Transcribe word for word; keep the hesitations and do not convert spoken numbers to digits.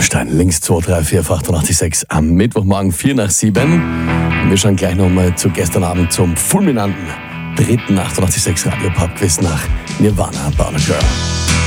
Rammstein, links zwei drei vier achtundachtzig Komma sechs am Mittwochmorgen vier nach sieben. Und wir schauen gleich nochmal zu gestern Abend zum fulminanten dritten achtundachtzig Komma sechs Radio Pub Quiz nach Nirvana, Bound a Girl.